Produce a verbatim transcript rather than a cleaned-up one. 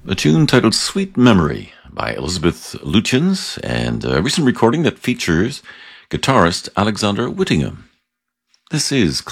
A tune titled Sweet Memory by Elizabeth Lutyens, and a recent recording that features guitarist Alexander Whittingham. This is